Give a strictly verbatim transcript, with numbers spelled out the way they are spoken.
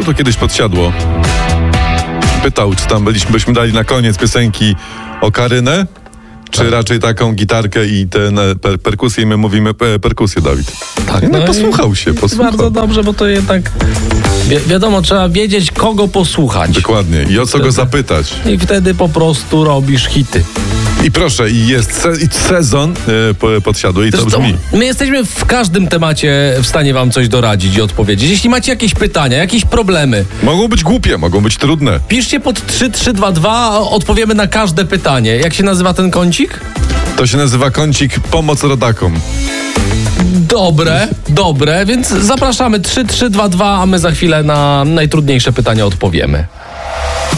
Był to kiedyś Podsiadło. Pytał, czy tam byliśmy, byśmy dali na koniec piosenki Okarynę, czy tak. raczej taką gitarkę i ten per, perkusję i my mówimy per, perkusję, Dawid. Tak, no, no posłuchał się, posłuchał. Bardzo dobrze, bo to jednak wi- wiadomo, trzeba wiedzieć, kogo posłuchać. Dokładnie. I o co wtedy, go zapytać. I wtedy po prostu robisz hity. I proszę, i jest se, i sezon e, Podsiadły i to brzmi. My jesteśmy w każdym temacie w stanie wam coś doradzić i odpowiedzieć. Jeśli macie jakieś pytania, jakieś problemy. Mogą być głupie, mogą być trudne. Piszcie pod trzy trzy dwa dwa, odpowiemy na każde pytanie. Jak się nazywa ten kącik? To się nazywa kącik Pomoc Rodakom. Dobre, dobre, więc zapraszamy trzy trzy dwa dwa, a my za chwilę na najtrudniejsze pytania odpowiemy.